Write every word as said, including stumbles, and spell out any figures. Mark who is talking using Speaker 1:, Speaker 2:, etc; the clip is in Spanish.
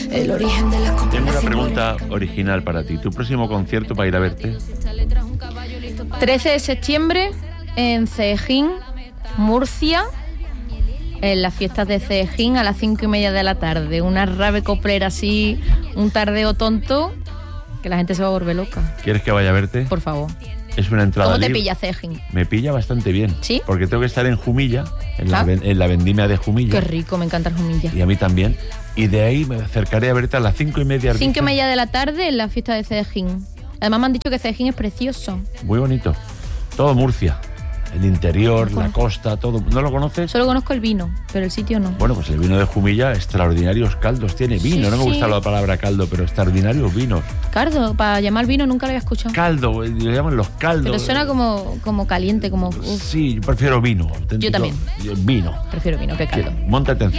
Speaker 1: El origen de las
Speaker 2: Tengo una pregunta original para ti. ¿Tu próximo concierto para ir a verte?
Speaker 3: trece de septiembre en Cejín, Murcia, en las fiestas de Cejín a las cinco y media de la tarde. Una rave coplera así, un tardeo tonto, que la gente se va a volver loca.
Speaker 2: ¿Quieres que vaya a verte?
Speaker 3: Por favor.
Speaker 2: Es una entrada
Speaker 3: ¿Cómo te
Speaker 2: libre.
Speaker 3: pilla Cejín?
Speaker 2: Me pilla bastante bien.
Speaker 3: ¿Sí?
Speaker 2: Porque tengo que estar en Jumilla, en la,
Speaker 3: ¿Ah?
Speaker 2: ven- en la vendimia de Jumilla.
Speaker 3: Qué rico, me encanta el Jumilla.
Speaker 2: Y a mí también. Y de ahí me acercaré a verte a las cinco y media.
Speaker 3: Cinco y
Speaker 2: ¿dices?
Speaker 3: media de la tarde en la fiesta de Cejín. Además me han dicho que Cejín es precioso.
Speaker 2: Muy bonito. Todo Murcia. El interior,
Speaker 3: No
Speaker 2: la
Speaker 3: conozco.
Speaker 2: costa, todo. ¿No lo conoces?
Speaker 3: Solo conozco el vino, pero el sitio no.
Speaker 2: Bueno, pues el vino de Jumilla, extraordinarios caldos tiene. Vino,
Speaker 3: Sí,
Speaker 2: no me
Speaker 3: sí.
Speaker 2: gusta la palabra caldo, pero extraordinarios vinos.
Speaker 3: Cardo, para llamar vino nunca lo había escuchado.
Speaker 2: Caldo, eh, le llaman los caldos.
Speaker 3: Pero suena como, como caliente, como... uf,
Speaker 2: Sí, yo prefiero vino. auténtico.
Speaker 3: Yo también.
Speaker 2: Yo- Vino.
Speaker 3: prefiero vino que caldo.
Speaker 2: Sí, móntate encima.